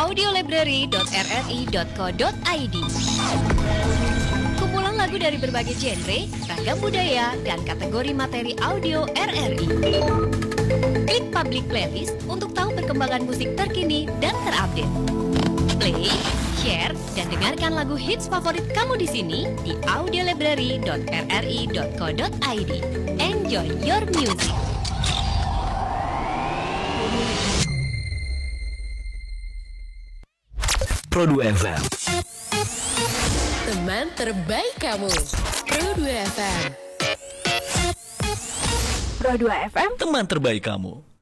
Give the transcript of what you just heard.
audiolibrary.rri.co.id. Kumpulan lagu dari berbagai genre, ragam budaya, dan kategori materi audio RRI. Klik Public Playlist untuk tahu perkembangan musik terkini dan terupdate. Play, share, dan dengarkan lagu hits favorit kamu di sini di audiolibrary.rri.co.id. Enjoy your music. Pro 2 FM. Teman terbaik kamu. Pro 2 FM. Pro 2 FM. Teman terbaik kamu.